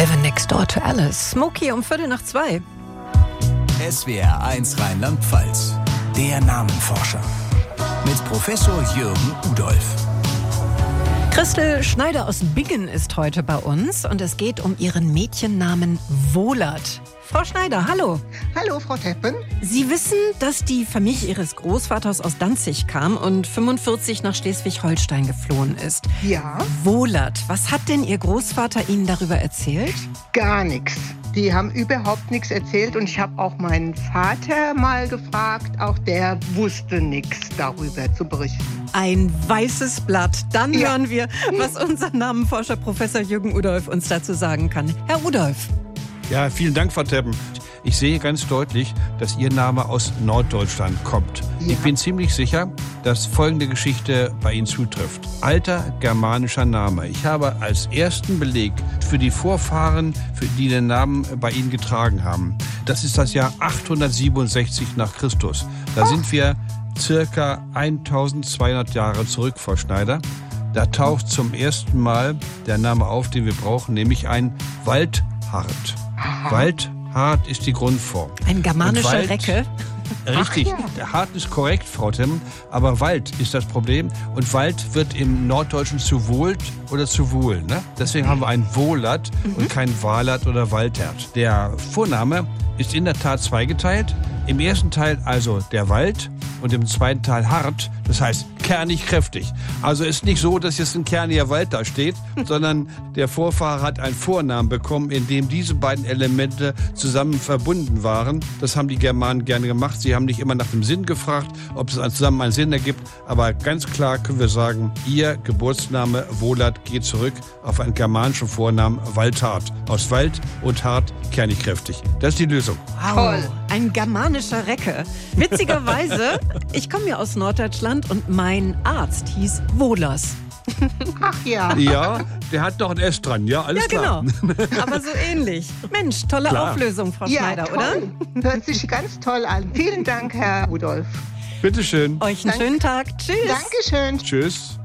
Living Next Door to Alice. Smokey um 1:45. SWR 1 Rheinland-Pfalz. Der Namenforscher. Mit Professor Jürgen Udolph. Christel Schneider aus Bingen ist heute bei uns und es geht um ihren Mädchennamen Wohlert. Frau Schneider, hallo. Hallo, Frau Teppen. Sie wissen, dass die Familie Ihres Großvaters aus Danzig kam und 1945 nach Schleswig-Holstein geflohen ist. Ja? Wohlert, was hat denn Ihr Großvater Ihnen darüber erzählt? Gar nichts. Die haben überhaupt nichts erzählt und ich habe auch meinen Vater mal gefragt. Auch der wusste nichts darüber zu berichten. Ein weißes Blatt. Dann hören wir, was unser Namenforscher Professor Jürgen Udolph uns dazu sagen kann. Herr Udolph. Ja, vielen Dank, Frau Teppen. Ich sehe ganz deutlich, dass Ihr Name aus Norddeutschland kommt. Ja. Ich bin ziemlich sicher, dass folgende Geschichte bei Ihnen zutrifft. Alter germanischer Name. Ich habe als ersten Beleg für die Vorfahren, für die den Namen bei Ihnen getragen haben. Das ist das Jahr 867 nach Christus. Da sind wir circa 1200 Jahre zurück, Frau Schneider. Da taucht zum ersten Mal der Name auf, den wir brauchen, nämlich ein Waldhart. Waldhart ist die Grundform. Ein germanischer Recke. Richtig, Ach ja. der Hart ist korrekt, Frau Temm, aber Wald ist das Problem. Und Wald wird im Norddeutschen zu Wohlt oder zu Wohl. Ne? Deswegen haben wir ein Wohlert und kein Walert oder Waldhert. Der Vorname ist in der Tat zweigeteilt. Im ersten Teil also der Wald und im zweiten Teil hart, das heißt kernig kräftig. Also ist nicht so, dass jetzt ein kerniger Wald da steht, sondern der Vorfahre hat einen Vornamen bekommen, in dem diese beiden Elemente zusammen verbunden waren. Das haben die Germanen gerne gemacht. Sie haben nicht immer nach dem Sinn gefragt, ob es zusammen einen Sinn ergibt. Aber ganz klar können wir sagen, Ihr Geburtsname Wohlert geht zurück auf einen germanischen Vornamen Waldhart. Aus Wald und hart, kernig kräftig. Das ist die Lösung. Wow, Toll. Ein germanischer Recke. Witzigerweise, ich komme ja aus Norddeutschland und mein Arzt hieß Wohlers. Ach ja. Ja, der hat doch ein S dran, ja, alles Ja, klar. genau. Aber so ähnlich. Mensch, tolle Klar. Auflösung, Frau Ja, Schneider, toll. Hört sich ganz toll an. Vielen Dank, Herr Udolph. Bitteschön. oder? Euch einen Danke. schönen Tag. Tschüss. Dankeschön. Tschüss.